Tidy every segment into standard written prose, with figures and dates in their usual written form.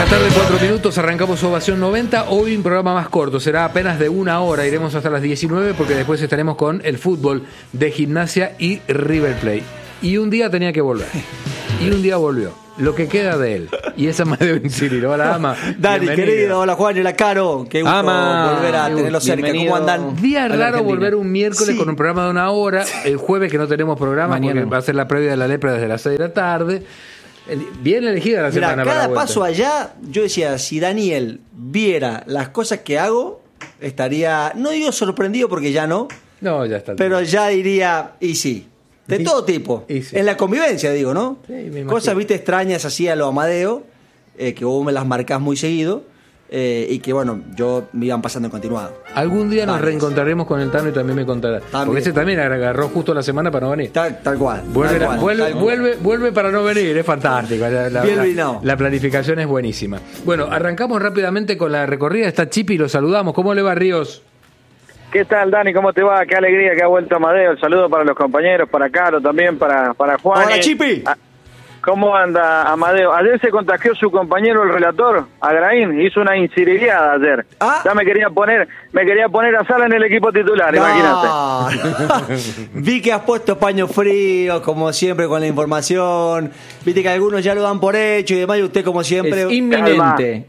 la tarde, 4 minutos, arrancamos Ovación 90. Hoy un programa más corto, será apenas de 1 hora, iremos hasta las 19 porque después estaremos con el fútbol de Gimnasia y River Plate. Y un día tenía que volver, y un día volvió, lo que queda de él, y esa Amadeo Incirilo. Hola, Ama. Dani, querido, hola Juan, hola Caro, qué gusto volver a tenerlo cerca. ¿Cómo andan? Día raro volver un miércoles con un programa de 1 hora, el jueves que no tenemos programa, mañana porque va a ser la previa de la lepra desde las 6 de la tarde. Bien elegida la semana. Mira, cada paso allá, yo decía, si Daniel viera las cosas que hago, estaría, no digo sorprendido porque ya no, ya está. Pero ya diría, y sí, de todo tipo. Sí. En la convivencia, digo, ¿no? Sí, me imagino. Cosas, viste, extrañas así a lo Amadeo, que vos me las marcás muy seguido, y que, bueno, yo me iban pasando en continuado. Algún día nos reencontraremos con el Tano y también me contará. Porque ese también agarró justo la semana para no venir. Tal cual. Vuelve para no venir, es fantástico. La planificación es buenísima. Bueno, arrancamos rápidamente con la recorrida. Está Chipi, lo saludamos. ¿Cómo le va, Ríos? ¿Qué tal, Dani? ¿Cómo te va? Qué alegría que ha vuelto Amadeo. El saludo para los compañeros, para Caro también, para Juan. Hola, Chipi. ¿Cómo anda Amadeo? Ayer se contagió su compañero, el relator, Agraín, hizo una inciriliada ayer. Ya me quería poner a Sala en el equipo titular, imagínate. Vi que has puesto paño frío, como siempre, con la información. Viste que algunos ya lo dan por hecho y demás, y usted, como siempre... Es inminente.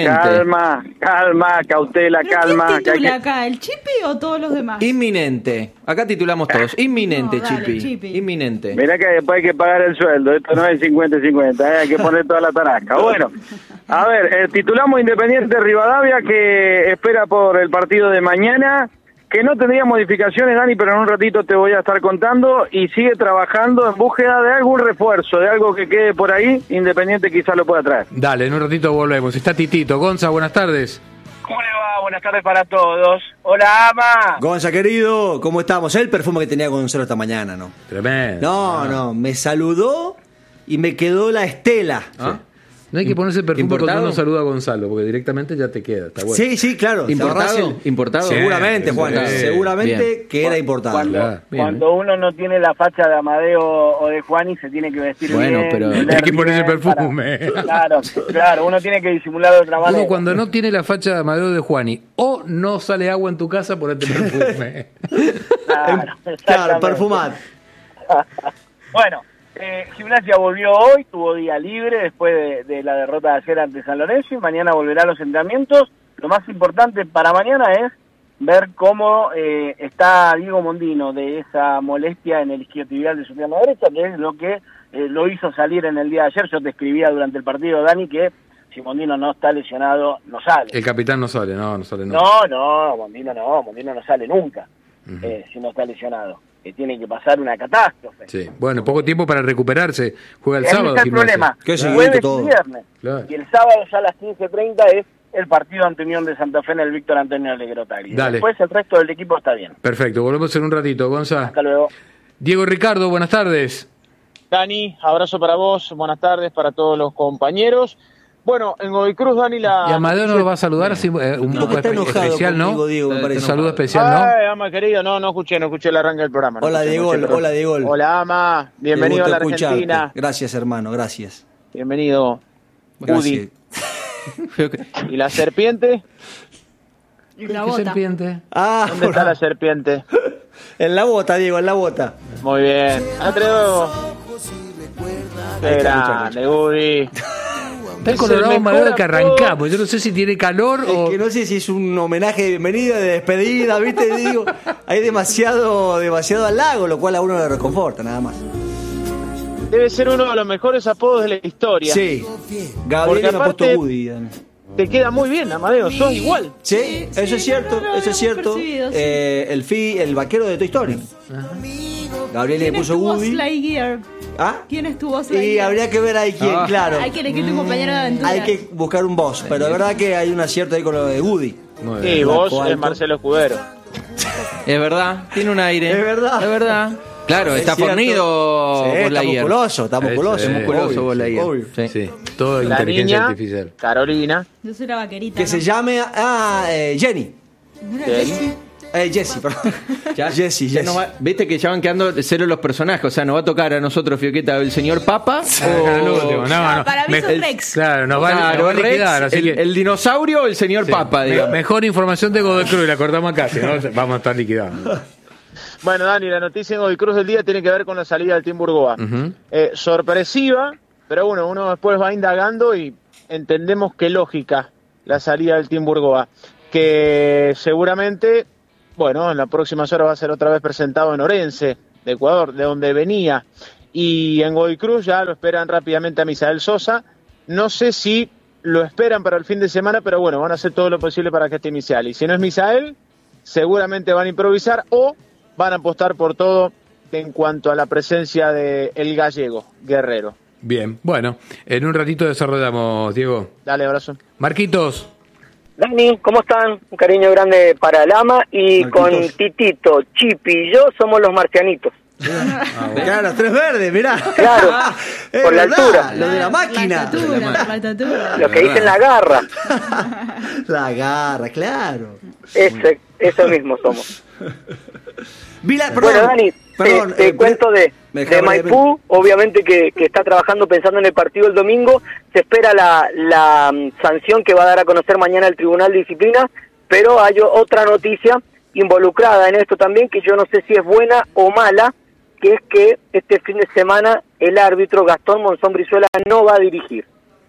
Calma, cautela, calma. ¿Quién titula acá, el Chipi o todos los demás? Inminente. Acá titulamos todos. Inminente, dale, Chipi. Inminente. Mirá que después hay que pagar el sueldo. Esto no es 50-50, hay que poner toda la taraca. Bueno, a ver, titulamos Independiente Rivadavia, que espera por el partido de mañana, que no tendría modificaciones, Dani, pero en un ratito te voy a estar contando, y sigue trabajando en búsqueda de algún refuerzo, de algo que quede por ahí. Independiente quizás lo pueda traer. Dale, en un ratito volvemos. Está Titito. Gonza, buenas tardes. ¿Cómo le va? Buenas tardes para todos. Hola, Ama. Gonza, querido, ¿cómo estamos? El perfume que tenía Gonzalo esta mañana, ¿no? Tremendo. No, me saludó y me quedó la estela. ¿Ah? No hay que ponerse perfume ¿Importado? cuando uno saluda a Gonzalo, porque directamente ya te queda. Está bueno. Sí, claro. ¿Importado? Seguramente, Juan. Sí. Seguramente Bien. que era importado. Cuando uno no tiene la facha de Amadeo o de Juani, se tiene que vestir Bueno, bien. pero oler hay que ponerse bien perfume. Claro, uno tiene que disimular de otra manera. Uno cuando no tiene la facha de Amadeo de Juani o no sale agua en tu casa, ponete perfume. Claro, perfumar. Bueno, Gimnasia volvió hoy, tuvo día libre después de la derrota de ayer ante San Lorenzo, y mañana volverá a los entrenamientos. Lo más importante para mañana es ver cómo está Diego Mondino de esa molestia en el isquiotibial de su pierna derecha, que es lo que lo hizo salir en el día de ayer. Yo te escribía durante el partido, Dani, que si Mondino no está lesionado, no sale. El capitán no sale, no sale. No, Mondino no sale nunca, si no está lesionado. Que tiene que pasar una catástrofe. Sí. Bueno, poco tiempo para recuperarse. Juega el sábado. Ese es el problema. Jueves y viernes. Claro. Y el sábado ya a las 15:30 es el partido ante Unión de Santa Fe en el Víctor Antonio Legrotari. Después el resto del equipo está bien. Perfecto, volvemos en un ratito, Gonza. Hasta luego. Diego Ricardo, buenas tardes. Dani, abrazo para vos, buenas tardes para todos los compañeros. Bueno, en Godoy Cruz, Dani, Y Amadeo nos lo va a saludar así un poco está enojado especial, ¿no? conmigo, Diego, me parece. Un saludo especial, ¿no? Ay, Ama, querido, no escuché el arranque del programa. Hola, Diego. Hola, Ama, bienvenido a la Argentina. Escucharte. Gracias, hermano, gracias. Bienvenido, Udi. ¿Y la serpiente? Y la ¿Qué bota. serpiente? ¿Dónde está la serpiente? En la bota, Diego, en la bota. Muy bien. Atrevo. Qué grande, Udi. Está colorado Amadeo que arrancamos. Yo no sé si tiene calor o... Es que no sé si es un homenaje de bienvenida, de despedida, ¿viste? Digo, hay demasiado halago, lo cual a uno le reconforta, nada más. Debe ser uno de los mejores apodos de la historia. Sí. Gabriel me ha puesto Woody. Te queda muy bien, Amadeo, sos igual. Sí, eso es cierto, eso es cierto. El vaquero de Toy Story. Gabriel le puso Woody. ¿Quién estuvo Y habría que ver ahí quién, claro. Hay que elegir tu compañero de aventura. Hay que buscar un boss, pero de verdad que hay un acierto ahí con lo de Woody. Y vos es Marcelo Escudero. Es verdad, tiene un aire. Es verdad. Claro, está cierto. fornido. Sí, está musculoso, Es musculoso Bolayer. obvio. Sí, todo La inteligencia niña, artificial. Carolina. Yo soy la vaquerita. Que se llame Jenny. ¿No era Jenny. Jenny? Jesse, perdón. Jesse. Viste que ya van quedando cero los personajes. O sea, nos va a tocar a nosotros, Fioqueta, el señor Papa. No. Para mí es Rex. Claro, nos va a liquidar. Así que el dinosaurio o el señor Papa, digamos. Mejor información de Godoy Cruz y la cortamos acá, si no vamos a estar liquidados. Bueno, Dani, la noticia en Godoy Cruz del día tiene que ver con la salida del Team Burgoa. Sorpresiva, pero bueno, uno después va indagando y entendemos qué lógica la salida del Team Burgoa. Que seguramente, bueno, en las próximas horas va a ser otra vez presentado en Orense, de Ecuador, de donde venía. Y en Godoy Cruz ya lo esperan rápidamente a Misael Sosa. No sé si lo esperan para el fin de semana, pero bueno, van a hacer todo lo posible para que esté Misael. Y si no es Misael, seguramente van a improvisar o van a apostar por todo en cuanto a la presencia de el gallego, Guerrero. Bien, bueno, en un ratito desarrollamos, Diego. Dale, abrazo. Marquitos. Dani, ¿cómo están? Un cariño grande para Lama y Marquitos. Con Titito, Chipi y yo somos los marcianitos. Claro, 3 verdes, mirá. Claro, por la verdad, altura. Lo de la máquina. La estatura. Lo que dicen la garra. La garra, claro. Eso mismo somos. Perdón, Bueno, Dani, te cuento de Maipú, obviamente que está trabajando pensando en el partido el domingo. Se espera la sanción que va a dar a conocer mañana el Tribunal de Disciplina, pero hay otra noticia involucrada en esto también, que yo no sé si es buena o mala, que es que este fin de semana el árbitro Gastón Monzón Brizuela no va a dirigir.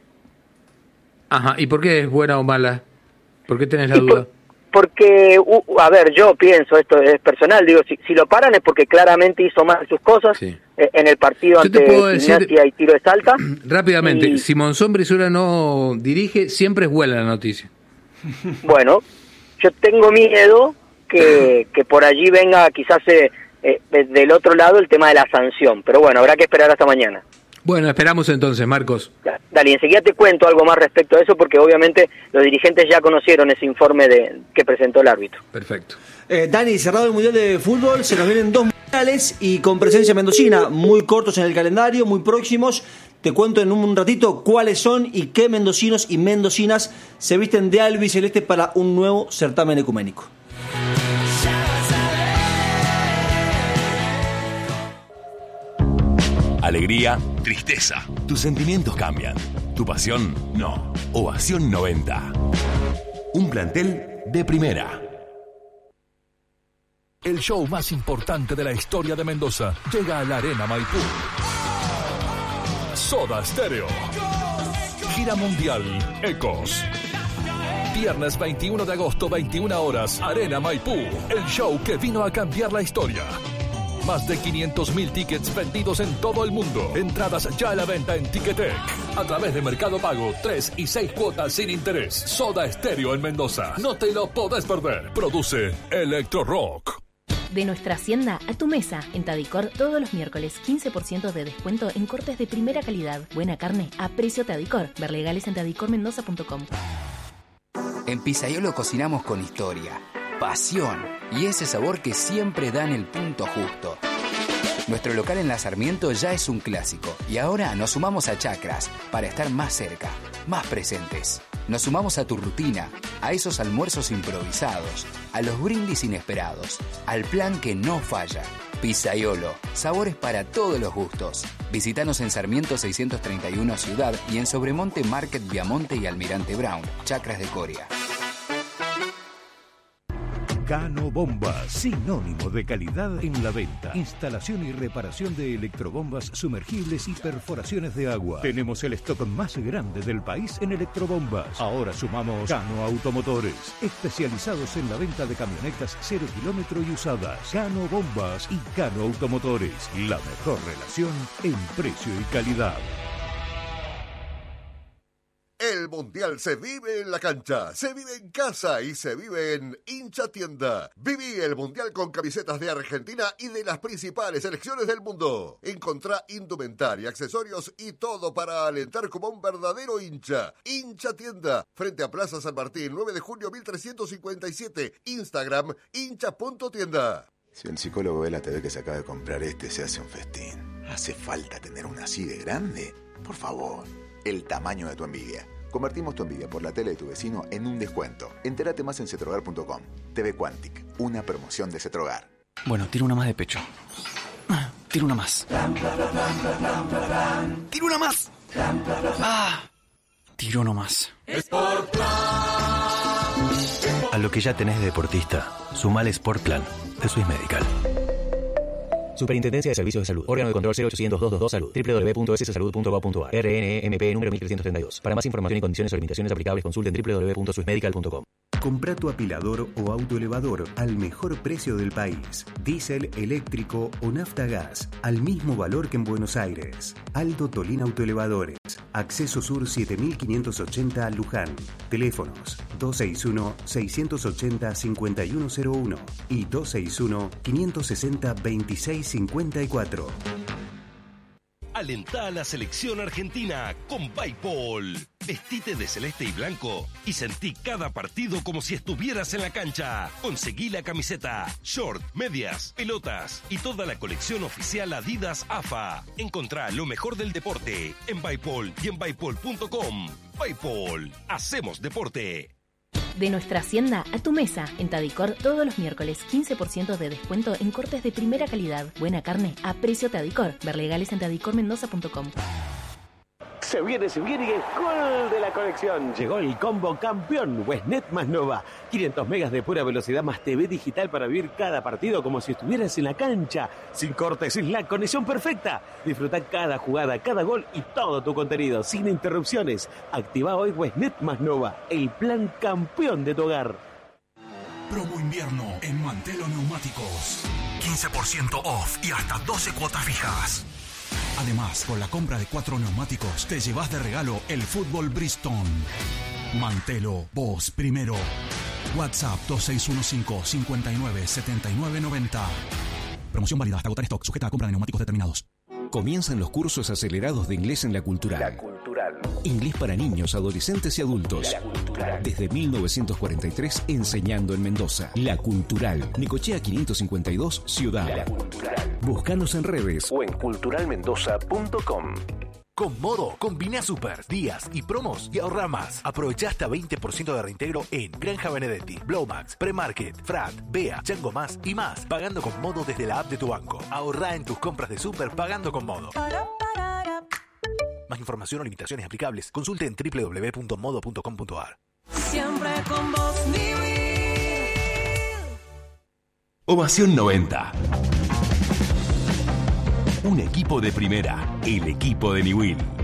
Ajá, ¿y por qué es buena o mala? ¿Por qué tenés la duda? Porque, a ver, yo pienso, esto es personal, digo, si lo paran es porque claramente hizo mal sus cosas en el partido ante Gimnasia y Tiro de Salta. Rápidamente, si Monzón Brizuela no dirige, siempre es buena la noticia. Bueno, yo tengo miedo que por allí venga quizás del otro lado el tema de la sanción, pero bueno, habrá que esperar hasta mañana. Bueno, esperamos entonces, Marcos. Dale, enseguida te cuento algo más respecto a eso, porque obviamente los dirigentes ya conocieron ese informe que presentó el árbitro. Perfecto. Dani, cerrado el Mundial de Fútbol, se nos vienen 2 mundiales y con presencia mendocina, muy cortos en el calendario, muy próximos. Te cuento en un ratito cuáles son y qué mendocinos y mendocinas se visten de albiceleste para un nuevo certamen ecuménico. Alegría, tristeza. Tus sentimientos cambian. Tu pasión, no. Ovación 90. Un plantel de primera. El show más importante de la historia de Mendoza llega a la Arena Maipú. Soda Stereo. Gira mundial Ecos. Viernes 21 de agosto, 21 horas, Arena Maipú. El show que vino a cambiar la historia. Más de 500.000 tickets vendidos en todo el mundo. Entradas ya a la venta en Ticketek. A través de Mercado Pago, 3 y 6 cuotas sin interés. Soda Stereo en Mendoza. No te lo podés perder. Produce Electro Rock. De nuestra hacienda a tu mesa. En Tadicor, todos los miércoles, 15% de descuento en cortes de primera calidad. Buena carne a precio Tadicor. Ver legales en tadicormendoza.com. En Pizzaiolo cocinamos con historia, pasión y ese sabor que siempre da en el punto justo. Nuestro local en La Sarmiento ya es un clásico y ahora nos sumamos a Chacras para estar más cerca, más presentes. Nos sumamos a tu rutina, a esos almuerzos improvisados, a los brindis inesperados, al plan que no falla. Pizzaiolo, sabores para todos los gustos. Visítanos en Sarmiento 631 Ciudad y en Sobremonte Market Viamonte y Almirante Brown, Chacras de Coria. Cano Bombas, sinónimo de calidad en la venta. Instalación y reparación de electrobombas sumergibles y perforaciones de agua. Tenemos el stock más grande del país en electrobombas. Ahora sumamos Cano Automotores, especializados en la venta de camionetas 0 kilómetro y usadas. Cano Bombas y Cano Automotores, la mejor relación en precio y calidad. El Mundial se vive en la cancha, se vive en casa y se vive en Hincha Tienda. Viví el Mundial con camisetas de Argentina y de las principales selecciones del mundo. Encontrá indumentaria, accesorios y todo para alentar como un verdadero hincha. Hincha Tienda, frente a Plaza San Martín, 9 de junio 1357. Instagram, hincha.tienda. Si el psicólogo ve la TV que se acaba de comprar se hace un festín. ¿Hace falta tener una así de grande? Por favor, el tamaño de tu envidia. Convertimos tu envidia por la tele de tu vecino en un descuento. Entérate más en cetrogar.com. TV Quantic, una promoción de Cetrogar. Bueno, tiro una más de pecho. Tiro una más. Tiro una más. Tiro uno más. A lo que ya tenés de deportista, sumale Sport Plan de Swiss Medical. Superintendencia de Servicios de Salud. Órgano de control 0800-222 Salud. www.sssalud.gov.ar. RNMP número 1332. Para más información y condiciones o limitaciones aplicables, consulten www.swissmedical.com. Comprá tu apilador o autoelevador al mejor precio del país. Diésel, eléctrico o nafta gas. Al mismo valor que en Buenos Aires. Aldo Tolín Autoelevadores. Acceso Sur 7580 Luján. Teléfonos 261-680-5101 y 261-560-2654. Alentá a la selección argentina con Bipol. Vestite de celeste y blanco y sentí cada partido como si estuvieras en la cancha. Conseguí la camiseta, short, medias, pelotas y toda la colección oficial Adidas AFA. Encontrá lo mejor del deporte en Bipol y en bipol.com. Bipol, hacemos deporte. De nuestra hacienda a tu mesa. En Tadicor, todos los miércoles, 15% de descuento en cortes de primera calidad. Buena carne a precio Tadicor. Ver legales en tadicormendoza.com. Se viene y es gol de la colección. Llegó el combo campeón Westnet más Nova. 500 megas de pura velocidad más TV digital para vivir cada partido como si estuvieras en la cancha. Sin cortes, sin la conexión perfecta. Disfruta cada jugada, cada gol y todo tu contenido sin interrupciones. Activa hoy Westnet más Nova, el plan campeón de tu hogar. Promo invierno en Mantelo Neumáticos. 15% off y hasta 12 cuotas fijas. Además, por la compra de 4 neumáticos, te llevas de regalo el fútbol Bristol. Mantelo, vos primero. WhatsApp 2615-597990. Promoción válida hasta agotar stock, sujeta a compra de neumáticos determinados. Comienzan los cursos acelerados de inglés en La Cultural. La Cultural. Inglés para niños, adolescentes y adultos. La Cultural. Desde 1943 enseñando en Mendoza. La Cultural. Necochea 552, Ciudad. La Cultural. Búscanos en redes o en culturalmendoza.com. Con Modo, combina super, días y promos y ahorra más. Aprovecha hasta 20% de reintegro en Granja Benedetti, Blowmax, Premarket, Frat, Bea, Chango Más y más. Pagando con Modo desde la app de tu banco. Ahorra en tus compras de super pagando con Modo. Más información o limitaciones aplicables. Consulte en www.modo.com.ar. Siempre con vos, Ovación 90. Un equipo de primera, el equipo de Niwil.